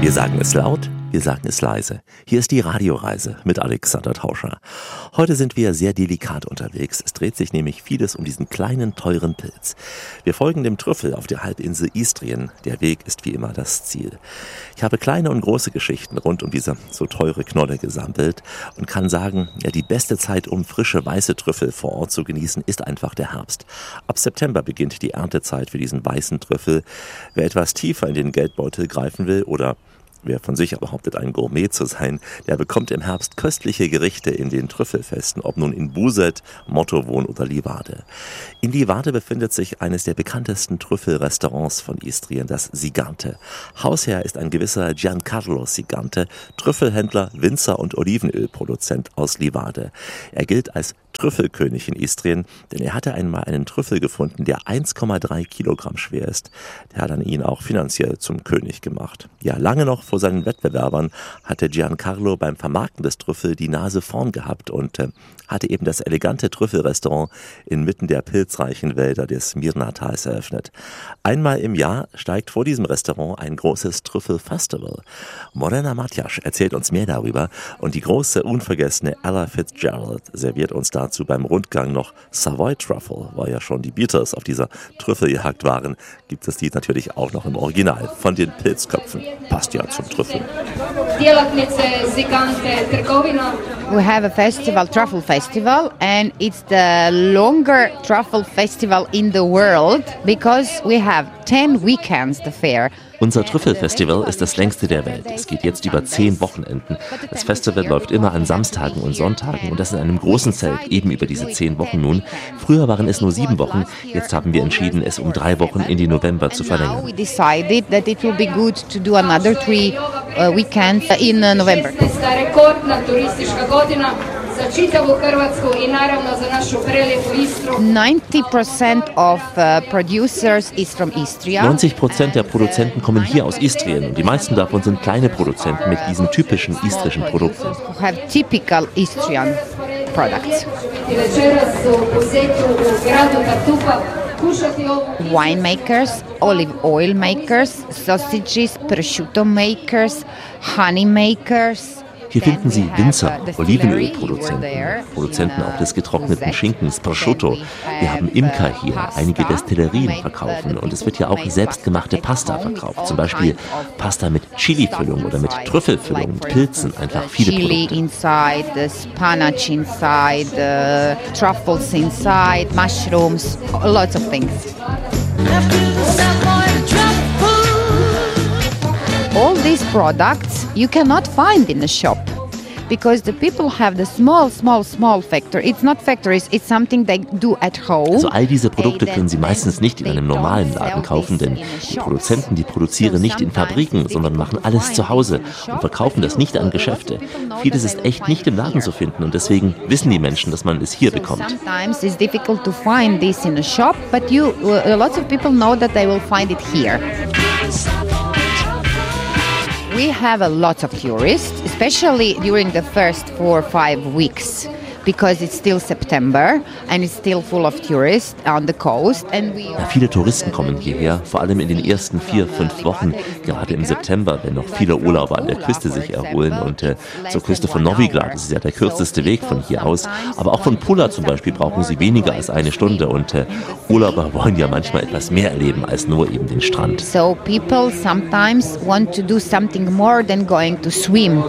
Wir sagen es laut, wir sagen es leise. Hier ist die Radioreise mit Alexander Tauscher. Heute sind wir sehr delikat unterwegs. Es dreht sich nämlich vieles um diesen kleinen, teuren Pilz. Wir folgen dem Trüffel auf der Halbinsel Istrien. Der Weg ist wie immer das Ziel. Ich habe kleine und große Geschichten rund um diese so teure Knolle gesammelt und kann sagen, ja, die beste Zeit, um frische, weiße Trüffel vor Ort zu genießen, ist einfach der Herbst. Ab September beginnt die Erntezeit für diesen weißen Trüffel. Wer etwas tiefer in den Geldbeutel greifen will oder wer von sich behauptet, ein Gourmet zu sein, der bekommt im Herbst köstliche Gerichte in den Trüffelfesten, ob nun in Buset, Motovun oder Livade. In Livade befindet sich eines der bekanntesten Trüffelrestaurants von Istrien, das Sigante. Hausherr ist ein gewisser Giancarlo Sigante, Trüffelhändler, Winzer und Olivenölproduzent aus Livade. Er gilt als Trüffelkönig in Istrien, denn er hatte einmal einen Trüffel gefunden, der 1,3 Kilogramm schwer ist. Der hat dann ihn auch finanziell zum König gemacht. Ja, lange noch vor seinen Wettbewerbern hatte Giancarlo beim Vermarkten des Trüffel die Nase vorn gehabt und hatte eben das elegante Trüffelrestaurant inmitten der pilzreichen Wälder des Mirna-Tals eröffnet. Einmal im Jahr steigt vor diesem Restaurant ein großes Trüffelfestival. Morena Matjasch erzählt uns mehr darüber und die große, unvergessene Ella Fitzgerald serviert uns dazu beim Rundgang noch Savoy Truffle, weil ja schon die Beatles auf dieser Trüffeljagd waren, gibt es die natürlich auch noch im Original von den Pilzköpfen. Passt ja zum Trüffel. We have a festival, Truffle Festival, and it's the longer truffle festival in the world because we have 10 weekends, the fair. Unser Trüffelfestival ist das längste der Welt. Es geht jetzt über 10 Wochenenden. Das Festival läuft immer an Samstagen und Sonntagen und das in einem großen Zelt, eben über diese 10 Wochen nun. Früher waren es nur 7 Wochen, jetzt haben wir entschieden, es um 3 Wochen in den November zu verlängern. We decided that it will be good to do another 3 weekends in November. 90% of producers is from Istria. 90% der Produzenten kommen hier aus Istrien und die meisten davon sind kleine Produzenten mit diesen typischen istrischen Produkten. Who have typical Istrian products. Winemakers, olive oil makers, sausages, prosciutto makers, honey makers. Hier finden Sie Winzer, Olivenölproduzenten, Produzenten auch des getrockneten Schinkens, Prosciutto. Wir haben Imker hier, einige Destillerien verkaufen und es wird ja auch selbstgemachte Pasta verkauft. Zum Beispiel Pasta mit Chili-Füllung oder mit Trüffelfüllung, mit Pilzen, einfach viele Chili Produkte. inside, spinach inside, truffles inside, mushrooms, lots of things. All these products you cannot find in the shop because the people have the small factory. It's not factories, it's something they do at home. Also all diese Produkte können Sie meistens nicht in einem normalen Laden kaufen, denn die Produzenten, die produzieren nicht in Fabriken, sondern machen alles zu Hause und verkaufen das nicht an Geschäfte. Vieles ist echt nicht im Laden zu finden und deswegen wissen die Menschen, dass man es hier bekommt. Sometimes it's difficult to find this in a shop, but lots of people know that they will find it here. We have a lot of tourists, especially during the first 4 or 5 weeks, because it's still September and it's still full of tourists on the coast. And Ja, viele Touristen kommen hierher, vor allem in den ersten 4, 5 Wochen, gerade im September, wenn noch viele Urlauber an der Küste sich erholen. Und zur Küste von Novi Grad, das ist ja der kürzeste Weg von hier aus. Aber auch von Pula zum Beispiel brauchen sie weniger als 1 Stunde. Und Urlauber wollen ja manchmal etwas mehr erleben als nur eben den Strand. So people sometimes want to do something more than going to swim.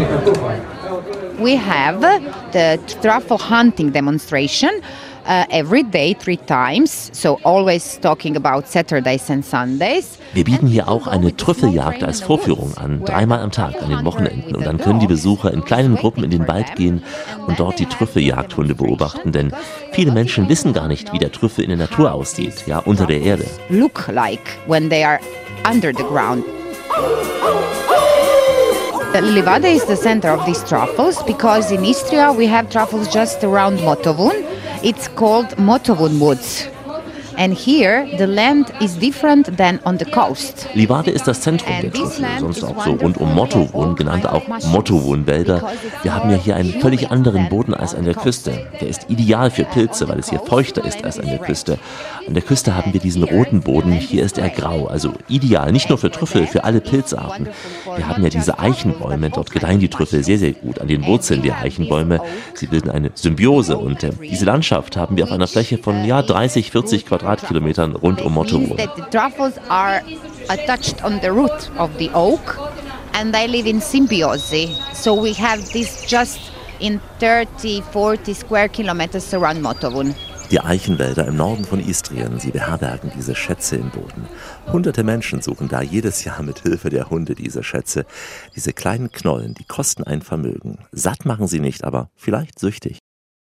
We have the truffle hunting demonstration every day 3 times, so always talking about Saturdays and Sundays. Wir bieten hier auch eine Trüffeljagd als Vorführung an, 3-mal am Tag an den Wochenenden. Und dann können die Besucher in kleinen Gruppen in den Wald gehen und dort die Trüffeljagdhunde beobachten, denn viele Menschen wissen gar nicht, wie der Trüffel in der Natur aussieht, ja, unter der Erde. Look like when they are under the ground. Livade is the center of these truffles because in Istria we have truffles just around Motovun. It's called Motovun Woods. And here the land is different than on the coast. Livade ist das Zentrum der Trüffel, sonst auch so rund um Motovun, genannt auch Motovun-Wälder. Wir haben ja hier einen völlig anderen Boden als an der Küste. Der ist ideal für Pilze, weil es hier feuchter ist als an der Küste. An der Küste haben wir diesen roten Boden, hier ist er grau, also ideal, nicht nur für Trüffel, für alle Pilzarten. Wir haben ja diese Eichenbäume, dort gedeihen die Trüffel sehr, sehr gut an den Wurzeln der Eichenbäume. Sie bilden eine Symbiose und diese Landschaft haben wir auf einer Fläche von 30, 40 Quadratkilometern rund um Motovun. The truffles are attached on the root of the oak and they live in symbiosis. So we have this just in 30, 40 square kilometers around Motovun. Die Eichenwälder im Norden von Istrien, sie beherbergen diese Schätze im Boden. Hunderte Menschen suchen da jedes Jahr mit Hilfe der Hunde diese Schätze. Diese kleinen Knollen, die kosten ein Vermögen. Satt machen sie nicht, aber vielleicht süchtig.